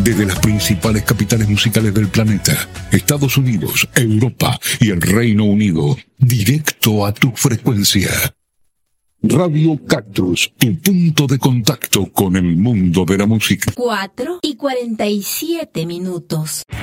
desde las principales capitales musicales del planeta, Estados Unidos, Europa y el Reino Unido, directo a tu frecuencia. Radio Cactus, tu punto de contacto con el mundo de la música. 4:47.